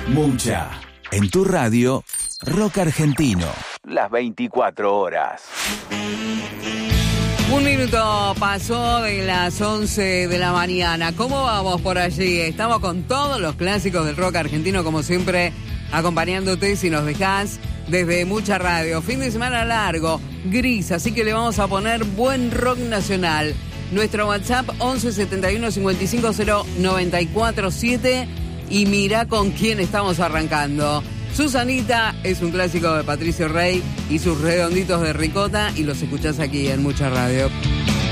Mucha. En tu radio, rock argentino. Las 24 horas. Un minuto pasó de las 11 de la mañana. ¿Cómo vamos por allí? Estamos con todos los clásicos del rock argentino, como siempre, acompañándote si nos dejás desde Mucha Radio. Fin de semana largo, gris, así que le vamos a poner buen rock nacional. Nuestro WhatsApp 11 71 55 0 94 7 y mira con quién estamos arrancando. Susanita es un clásico de Patricio Rey y sus redonditos de ricota y los escuchás aquí en Mucha Radio.